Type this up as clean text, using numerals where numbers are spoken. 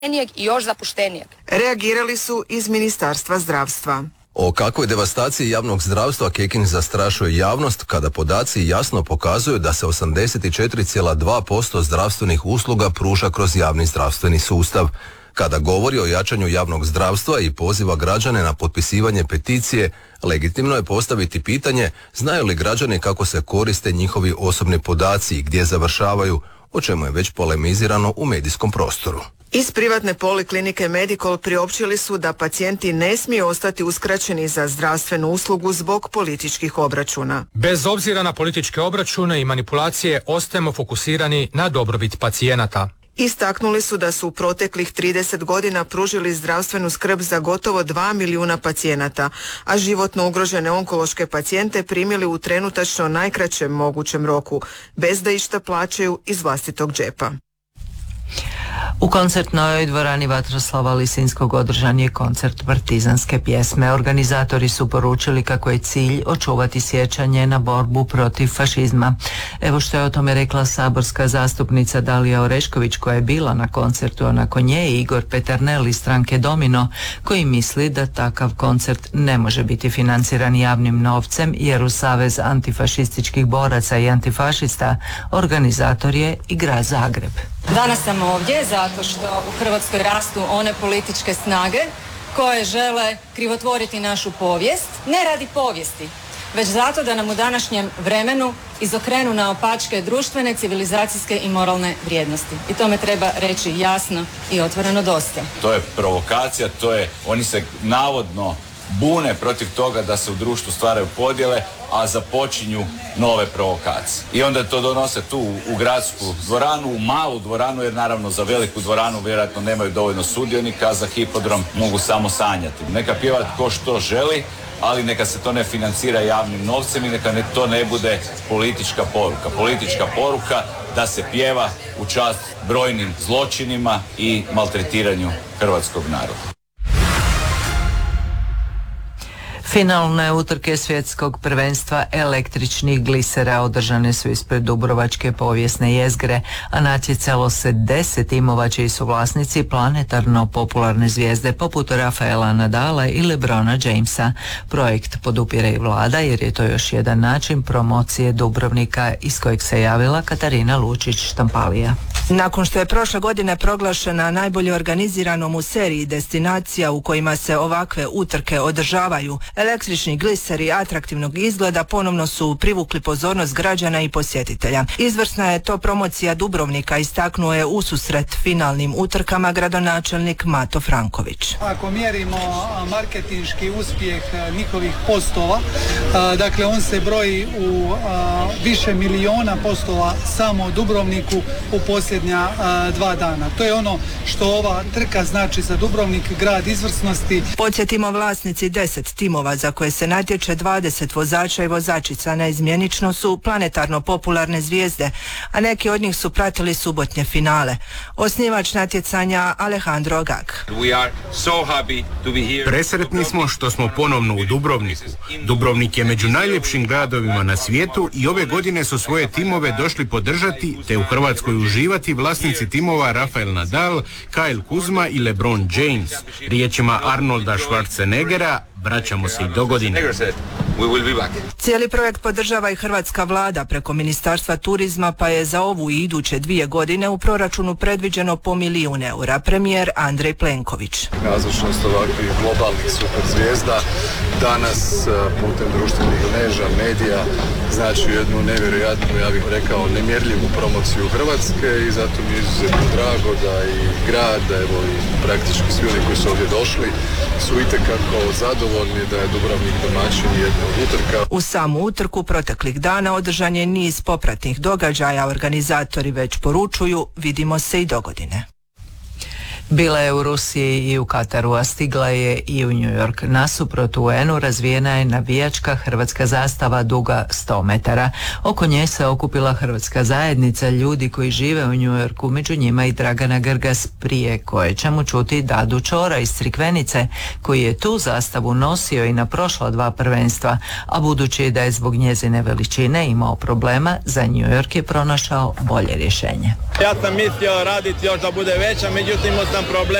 i još zapuštenijeg. Reagirali su iz Ministarstva zdravstva. O kakvoj devastaciji javnog zdravstva Kekin zastrašuje javnost kada podaci jasno pokazuju da se 84,2% zdravstvenih usluga pruža kroz javni zdravstveni sustav. Kada govori o jačanju javnog zdravstva i poziva građane na potpisivanje peticije, legitimno je postaviti pitanje znaju li građani kako se koriste njihovi osobni podaci i gdje završavaju, o čemu je već polemizirano u medijskom prostoru. Iz privatne poliklinike Medikol priopćili su da pacijenti ne smiju ostati uskraćeni za zdravstvenu uslugu zbog političkih obračuna. Bez obzira na političke obračune i manipulacije ostajemo fokusirani na dobrobit pacijenata. Istaknuli su da su u proteklih 30 godina pružili zdravstvenu skrb za gotovo 2 milijuna pacijenata, a životno ugrožene onkološke pacijente primili u trenutačno najkraćem mogućem roku, bez da išta plaćaju iz vlastitog džepa. U koncertnoj dvorani Vatroslava Lisinskog održan je koncert partizanske pjesme. Organizatori su poručili kako je cilj očuvati sjećanje na borbu protiv fašizma. Evo što je o tome rekla saborska zastupnica Dalija Orešković koja je bila na koncertu, a nakon nje je Igor Peternel iz stranke Domino koji misli da takav koncert ne može biti financiran javnim novcem jer u Savez antifašističkih boraca i antifašista organizator je i grad Zagreb. Danas sam ovdje zato što u Hrvatskoj rastu one političke snage koje žele krivotvoriti našu povijest, ne radi povijesti, već zato da nam u današnjem vremenu izokrenu naopačke društvene, civilizacijske i moralne vrijednosti. I tome treba reći jasno i otvoreno dosta. To je provokacija, oni se navodno bune protiv toga da se u društvu stvaraju podjele, a započinju nove provokacije. I onda to donose tu u gradsku dvoranu, u malu dvoranu, jer naravno za veliku dvoranu vjerojatno nemaju dovoljno sudionika, a za hipodrom mogu samo sanjati. Neka pjeva tko što želi, ali neka se to ne financira javnim novcem i neka to ne bude politička poruka. Politička poruka da se pjeva u čast brojnim zločinima i maltretiranju hrvatskog naroda. Finalne utrke svjetskog prvenstva električnih glisera održane su ispred Dubrovačke povijesne jezgre, a natjecalo se 10 timova čiji su vlasnici planetarno popularne zvijezde poput Rafaela Nadala i LeBrona Jamesa. Projekt podupire i vlada jer je to još jedan način promocije Dubrovnika iz kojeg se javila Katarina Lučić-Štampalija. Nakon što je prošle godine proglašena najbolje organiziranom u seriji destinacija u kojima se ovakve utrke održavaju, električni gliseri atraktivnog izgleda ponovno su privukli pozornost građana i posjetitelja. Izvrsna je to promocija Dubrovnika, istaknuo je ususret finalnim utrkama gradonačelnik Mato Franković. Ako mjerimo marketinški uspjeh njihovih postova, dakle on se broji u više miliona postova samo u Dubrovniku u posljednja 2 dana. To je ono što ova trka znači za Dubrovnik, grad izvrsnosti. Podsjetimo, vlasnici 10 timova za koje se natječe 20 vozača i vozačica neizmjenično su planetarno popularne zvijezde, a neki od njih su pratili subotnje finale. Osnivač natjecanja Alejandro Gag. Presretni smo što smo ponovno u Dubrovniku. Dubrovnik je među najljepšim gradovima na svijetu i ove godine su svoje timove došli podržati te u Hrvatskoj uživati vlasnici timova Rafael Nadal, Kyle Kuzma i LeBron James. Riječima Arnolda Schwarzeneggera, vraćamo se i do godine. Cijeli projekt podržava i hrvatska vlada preko Ministarstva turizma, pa je za ovu i iduće 2 godine u proračunu predviđeno po $1 milijun. Premijer Andrej Plenković. Nazočnost ovakvih globalnih superzvijezda danas putem društvenih mreža, medija znači jednu nevjerojatnu, ja bih rekao, nemjerljivu promociju Hrvatske i zato mi je izuzetno drago da i grad, da evo i praktički svi oni koji su ovdje došli su itekako zadovoljni da je Dubrovnik domaćin jedne od utrka. U samu utrku proteklih dana održan je niz popratnih događaja, organizatori već poručuju vidimo se i dogodine. Bila je u Rusiji i u Kataru, a stigla je i u New York. Nasuprot UN-u razvijena je navijačka hrvatska zastava duga 100 metara. Oko nje se okupila hrvatska zajednica ljudi koji žive u New Yorku, među njima i Dragana Grgas, prije koje ćemo čuti Dadu Čora iz Crikvenice, koji je tu zastavu nosio i na prošla 2 prvenstva, a budući da je zbog njezine veličine imao problema, za New York je pronašao bolje rješenje. Ja sam mislio raditi još da bude veća, međutim sam problem.